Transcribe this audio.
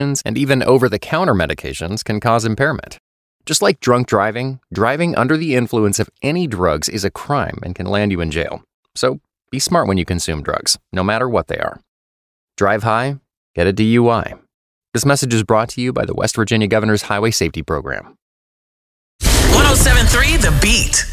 and even over-the-counter medications can cause impairment. Just like drunk driving, driving under the influence of any drugs is a crime and can land you in jail. So be smart when you consume drugs, no matter what they are. Drive high, get a DUI. This message is brought to you by the West Virginia Governor's Highway Safety Program. 107.3 The Beat.